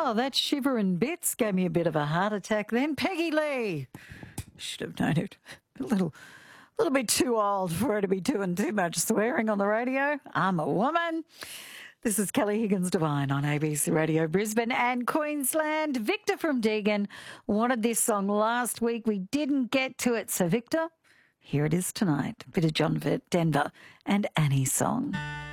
Oh, that shiver and bits gave me a bit of a heart attack then. Peggy Lee. Should have known it. A little bit too old for her to be doing too much swearing on the radio. I'm a woman. This is Kelly Higgins Devine on ABC Radio Brisbane and Queensland. Victor from Deagon wanted this song last week. We didn't get to it. So, Victor, here it is tonight. A bit of John Denver and Annie's song.